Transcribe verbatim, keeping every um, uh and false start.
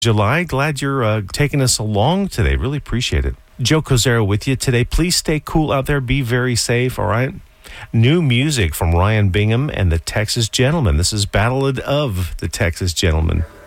July. Glad you're uh, taking us along today. Really appreciate it. Joe Cozero with you today. Please stay cool out there. Be very safe, all right? New music from Ryan Bingham and the Texas Gentlemen. This is Ballad of the Texas Gentlemen.